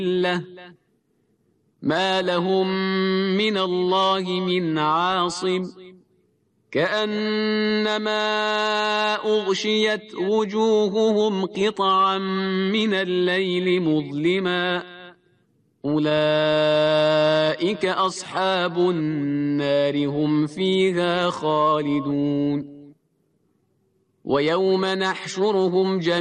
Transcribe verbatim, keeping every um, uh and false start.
له ما لهم من الله من عاصم كأنما أغشيت وجوههم قطعا من الليل مظلما أولئك أصحاب النار هم فيها خالدون ويوم نحشرهم جميعا